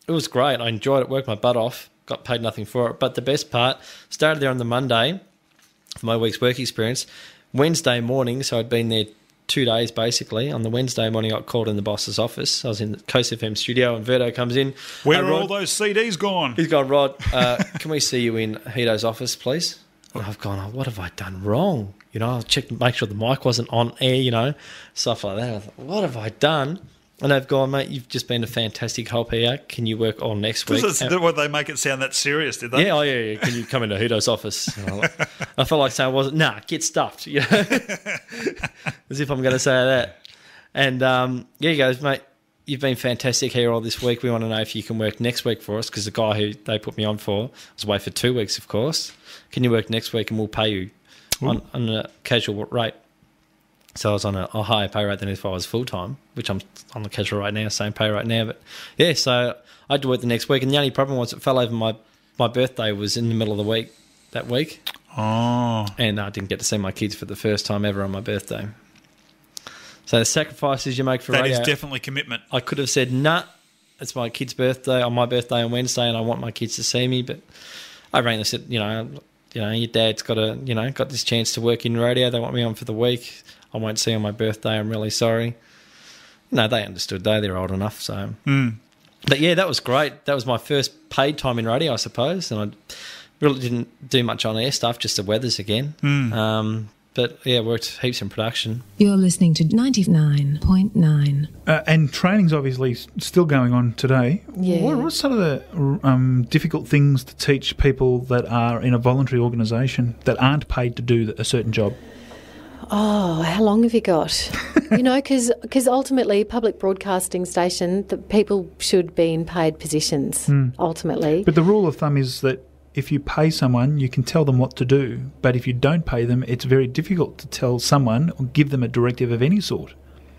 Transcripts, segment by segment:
it was great. I enjoyed it, worked my butt off, got paid nothing for it. But the best part, started there on the Monday for my week's work experience. Wednesday morning, so I'd been there 2 days basically. On the Wednesday morning, I got called in the boss's office. I was in the Coast FM studio, and Verdo comes in. Where are all those CDs gone? He's gone, Rod, can we see you in Hito's office, please? And I've gone, oh, what have I done wrong? You know, I checked, make sure the mic wasn't on air, you know, stuff like that. I thought, what have I done? And they've gone, mate, you've just been a fantastic help here. Can you work on next week? What, they make it sound that serious, did they? Yeah, yeah. Can you come into Hito's office? I felt like saying, get stuffed, you know, as if I'm going to say that. And he goes, mate, you've been fantastic here all this week. We want to know if you can work next week for us, because the guy who they put me on for was away for 2 weeks, of course. Can you work next week and we'll pay you on a casual rate? So I was on a higher pay rate than if I was full-time, which I'm on the casual rate now, same pay rate now. But, yeah, so I had to work the next week. And the only problem was it fell over my birthday was in the middle of the week that week. Oh. And I didn't get to see my kids for the first time ever on my birthday. So the sacrifices you make for radio. That is definitely commitment. I could have said, nah, it's my kid's birthday, on my birthday on Wednesday, and I want my kids to see me. But I rang and said, you know, your dad's got this chance to work in radio. They want me on for the week. I won't see you on my birthday. I'm really sorry. No, they understood though. They're old enough. So, But yeah, that was great. That was my first paid time in radio, I suppose. And I really didn't do much on air stuff, just the weathers again. But yeah, worked heaps in production. You're listening to 99.9. And training's obviously still going on today. Yeah. What's some of the difficult things to teach people that are in a voluntary organisation that aren't paid to do a certain job? Oh, how long have you got? You know, because ultimately, public broadcasting station, the people should be in paid positions, ultimately. But the rule of thumb is that if you pay someone, you can tell them what to do. But if you don't pay them, it's very difficult to tell someone or give them a directive of any sort.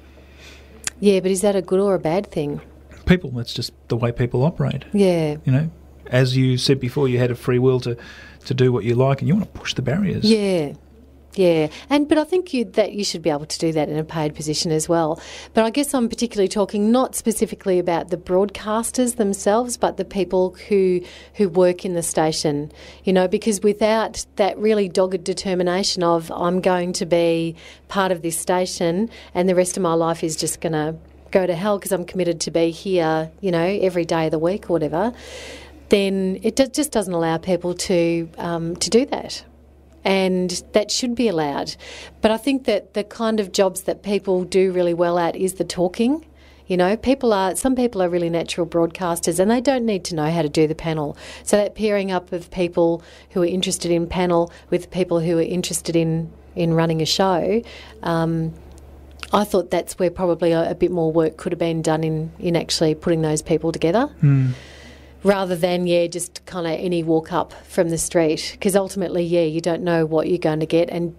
Yeah, but is that a good or a bad thing? People, that's just the way people operate. Yeah. You know, as you said before, you had a free will to do what you like, and you want to push the barriers. Yeah. Yeah, but I think that you should be able to do that in a paid position as well. But I guess I'm particularly talking not specifically about the broadcasters themselves, but the people who work in the station, you know, because without that really dogged determination of I'm going to be part of this station and the rest of my life is just going to go to hell because I'm committed to be here, you know, every day of the week or whatever, then it just doesn't allow people to do that. And that should be allowed. But I think that the kind of jobs that people do really well at is the talking. You know, some people are really natural broadcasters and they don't need to know how to do the panel. So that pairing up of people who are interested in panel with people who are interested in running a show, I thought that's where probably a bit more work could have been done in actually putting those people together. Rather than, just kind of any walk up from the street. Because ultimately, you don't know what you're going to get. And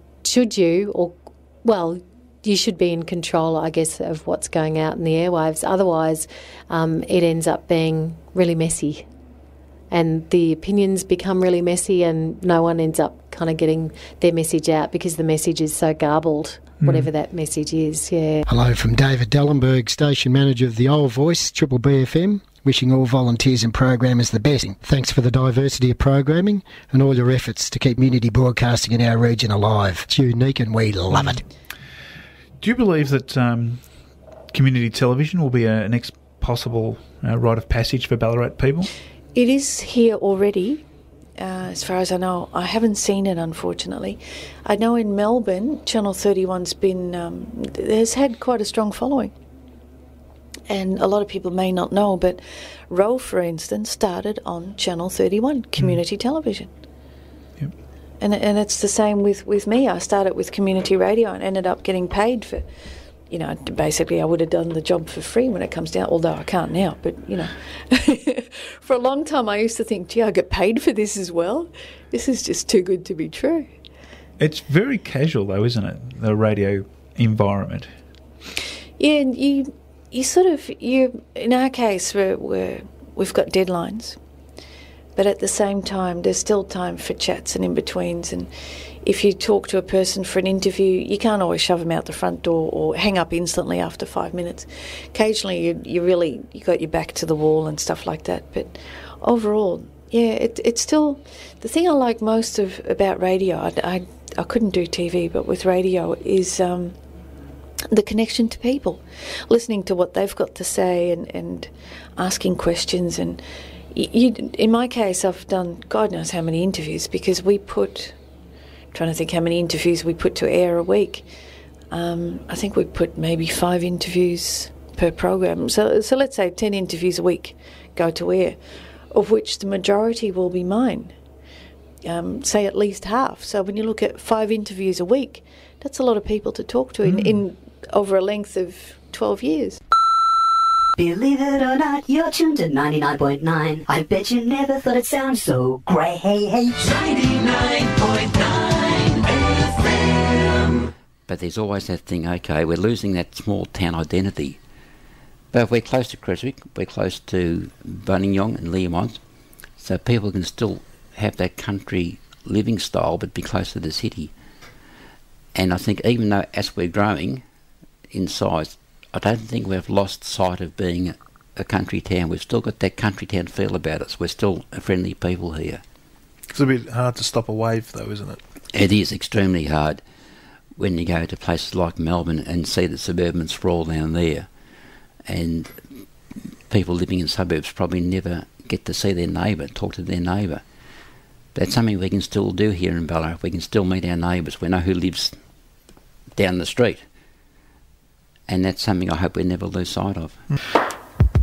you should be in control, I guess, of what's going out in the airwaves. Otherwise, it ends up being really messy. And the opinions become really messy and no one ends up kind of getting their message out because the message is so garbled, whatever that message is, yeah. Hello from David Dellenberg, Station Manager of the Old Voice, Triple BFM. Wishing all volunteers and programmers the best. Thanks for the diversity of programming and all your efforts to keep community broadcasting in our region alive. It's unique and we love it. Do you believe that community television will be a next possible rite of passage for Ballarat people? It is here already. As far as I know, I haven't seen it, unfortunately. I know in Melbourne, Channel 31's has had quite a strong following. And a lot of people may not know, but Roe, for instance, started on Channel 31, community television. Yep. And it's the same with me. I started with community radio and ended up getting paid for, basically I would have done the job for free when it comes down, although I can't now. But, for a long time I used to think, gee, I get paid for this as well. This is just too good to be true. It's very casual though, isn't it, the radio environment? Yeah, and in our case, we've got deadlines, but at the same time, there's still time for chats and in-betweens. And if you talk to a person for an interview, you can't always shove them out the front door or hang up instantly after 5 minutes. Occasionally, you got your back to the wall and stuff like that. But overall, yeah, it's still the thing I like most about radio. I couldn't do TV, but with radio is the connection to people, listening to what they've got to say and asking questions. And in my case, I've done God knows how many interviews, because trying to think how many interviews we put to air a week. I think we put maybe 5 interviews per program. So let's say 10 interviews a week go to air, of which the majority will be mine. Say at least half. So when you look at 5 interviews a week, that's a lot of people to talk to in over a length of 12 years. Believe it or not, you're tuned to 99.9. I bet you never thought it sounded so great. 99.9 FM. But there's always that thing, okay, we're losing that small town identity. But if we're close to Creswick, we're close to Buninyong and Learmonth, so people can still have that country living style but be close to the city. And I think even though as we're growing in size, I don't think we've lost sight of being a country town. We've still got that country town feel about us. We're still friendly people here. It's a bit hard to stop a wave though, isn't it? It is extremely hard when you go to places like Melbourne and see the suburban sprawl down there. And people living in suburbs probably never get to see their neighbour, talk to their neighbour. That's something we can still do here in Ballarat. We can still meet our neighbours. We know who lives down the street. And that's something I hope we never lose sight of.